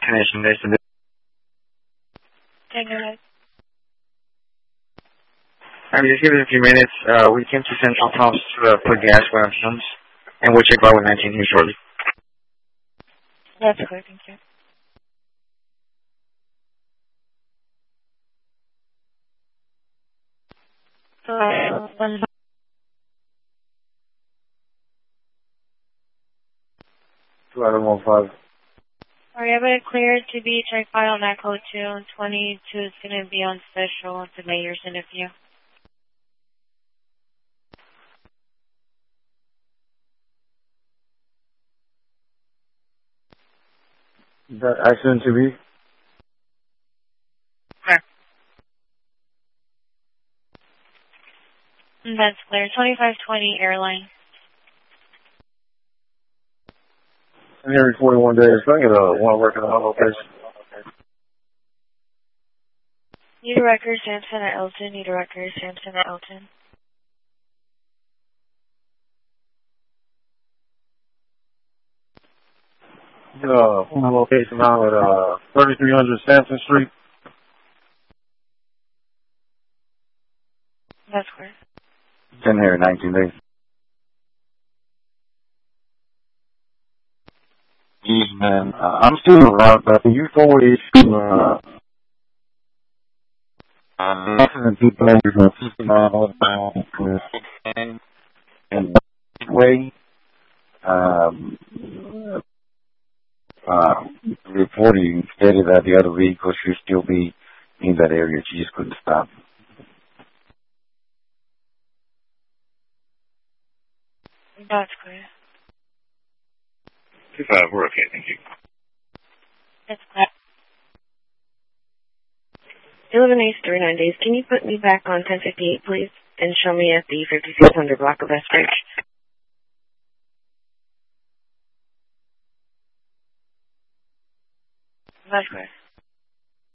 Connection Nation. Okay, go ahead. Just give us a few minutes. We came to Central Pumps to put gas for our sons, and we'll check out with 19 here shortly. That's clear, thank you. So, 215. Alright, I have it cleared to be checked by on that code 2, and 22 is going to be on special to Mayor's interview. Is that accident to be? Sure. That's clear. 2520 airline. I'm here every 41 days. I get one working on location. Need a record, Samson at Elton. Need a record, Samson at Elton. One location now at 3300 Sampson Street. That's clear. 10 here, 19 days. Geez, man, I'm still around, but can you forward it to, accident people from 59 northbound to 16 and way, reporting stated that the other vehicle should still be in that area. She just couldn't stop. That's clear. 25, we're okay, thank you. That's clear. 11 days, 39 days. Can you put me back on 1058, please? And show me at the 5600 block of Westbridge. That's clear.